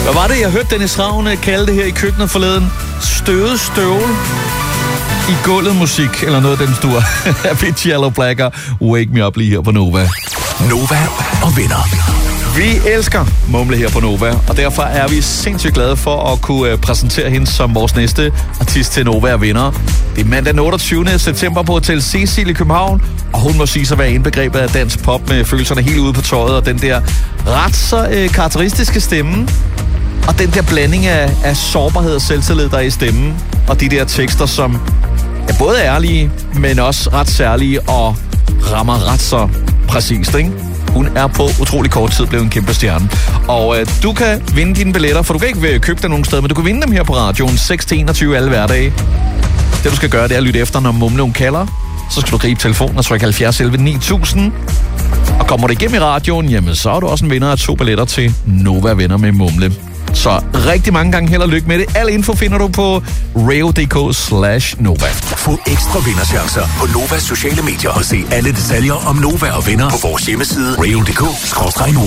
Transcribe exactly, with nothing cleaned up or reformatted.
Hvad var det, jeg hørte Dennis Ravn kalde det her i køkkenet forleden? Støde støvle i gulvet musik, eller noget af den stur. Avicii, Aloe Blacc, Wake Me Up lige her på Nova. Nova og venner. Vi elsker Mumle her på Nova, og derfor er vi sindssygt glade for at kunne præsentere hende som vores næste artist til Nova og vinder. Det er mandag den otteogtyvende september på Hotel Cecil i København, og hun må sige sig være indbegrebet af dansk pop med følelserne helt ude på tøjet, og den der ret så øh, karakteristiske stemme, og den der blanding af, af sårbarhed og selvtillid, der er i stemmen, og de der tekster, som er både ærlige, men også ret særlige og rammer ret så præcist, ikke? Hun er på utrolig kort tid blevet en kæmpe stjerne. Og øh, du kan vinde dine billetter, for du kan ikke købe dem nogen sted, men du kan vinde dem her på radioen seks til enogtyve alle hverdage. Det du skal gøre, det er at lytte efter, når Mumle hun kalder. Så skal du gribe telefonen og trykke halvfjerds elleve ni tusind. Og kommer du igennem i radioen, jamen så er du også en vinder af to billetter til Nova Venner med Mumle. Så rigtig mange gange held og lykke med det. Al info finder du på radio punktum d k slash Nova. Få ekstra vinderchancer på Novas sociale medier og se alle detaljer om Nova og venner på vores hjemmeside radio punktum d k slash Nova.